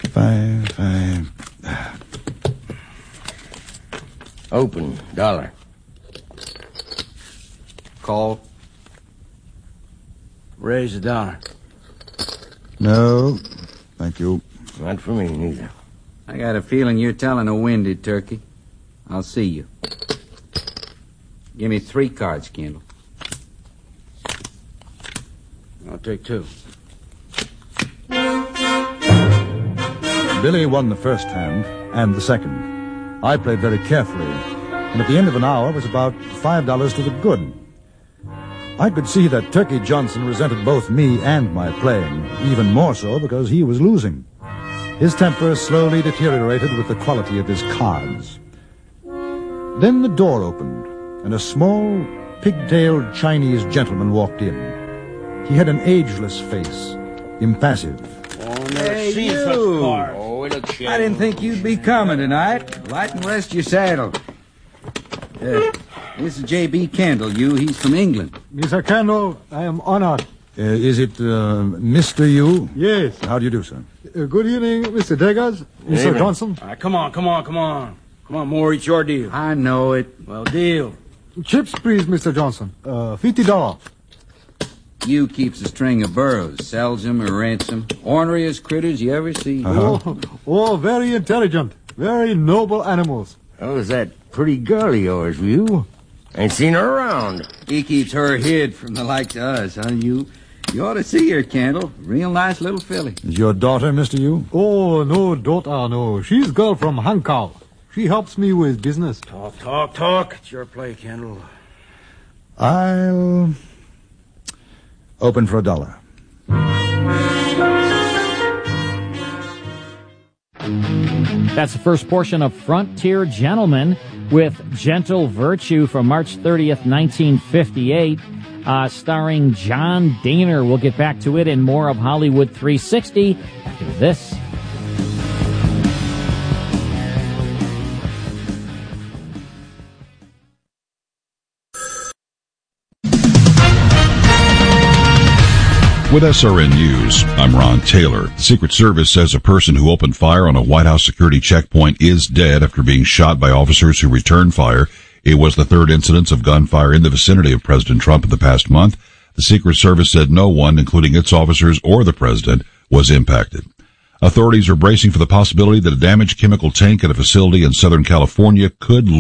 $5. Open. $1. Call. Raise $1. No, thank you. Not for me, neither. I got a feeling you're telling a winded turkey. I'll see you. Give me 3 cards, Kendall. I'll take 2. Billy won the first hand and the second. I played very carefully, and at the end of an hour was about $5 to the good. I could see that Turkey Johnson resented both me and my playing, even more so because he was losing. His temper slowly deteriorated with the quality of his cards. Then the door opened, and a small, pigtailed Chinese gentleman walked in. He had an ageless face, impassive. Hey, you! I didn't think you'd be coming tonight. Light and rest your saddle. This is J.B. Kendall. He's from England. Mr. Kendall, I am honored. Is it Mr. Yu? Yes. How do you do, sir? Good evening, Mr. Deggars, Mr. Johnson. All right, come on. Come on, Moore, it's your deal. I know it. Well, deal. Chips, please, Mr. Johnson. $50. You keeps a string of burros, sells them or rents them. Orneriest critters you ever see. Oh, very intelligent. Very noble animals. How's that pretty girl of yours, you? Ain't seen her around. He keeps her hid from the likes of us, huh? You ought to see her, Kendall. Real nice little filly. Is your daughter, Mr. Yu? Oh, no, daughter, no. She's girl from Hong Kong. She helps me with business. Talk. It's your play, Kendall. I'll open for $1. That's the first portion of Frontier Gentlemen with Gentle Virtue from March 30th, 1958, starring John Dehner. We'll get back to it and more of Hollywood 360 after this. With SRN News, I'm Ron Taylor. The Secret Service says a person who opened fire on a White House security checkpoint is dead after being shot by officers who returned fire. It was the third incidence of gunfire in the vicinity of President Trump in the past month. The Secret Service said no one, including its officers or the president, was impacted. Authorities are bracing for the possibility that a damaged chemical tank at a facility in Southern California could leak